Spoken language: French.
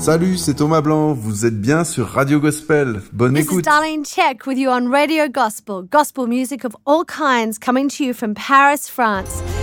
Salut, c'est Thomas Blanc, vous êtes bien sur Radio Gospel. Bonne écoute. This is Darlene Check with you on Radio Gospel. Gospel music of all kinds coming to you from Paris, France.